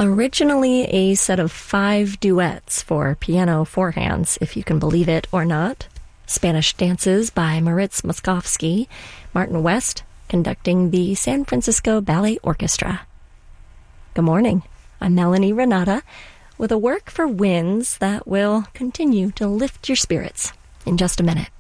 Originally a set of 5 duets for piano four hands, if you can believe it or not. Spanish Dances by Moritz Moszkowski, Martin West conducting the San Francisco Ballet Orchestra. Good morning. I'm Melanie Renata with a work for winds that will continue to lift your spirits in just a minute.